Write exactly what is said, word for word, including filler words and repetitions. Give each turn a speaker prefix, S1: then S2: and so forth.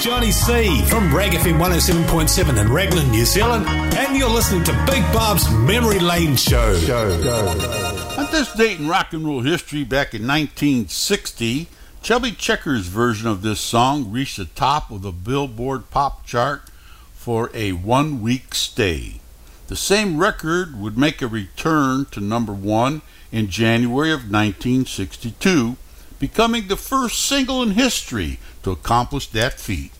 S1: Johnny C from Rag F M one oh seven point seven in Raglan, New Zealand, and you're listening to Big Bob's Memory Lane Show. Show, show.
S2: At this date in rock and roll history, back in nineteen sixty, Chubby Checker's version of this song reached the top of the Billboard pop chart for a one-week stay. The same record would make a return to number one in January of nineteen sixty-two, becoming the first single in history to accomplish that feat.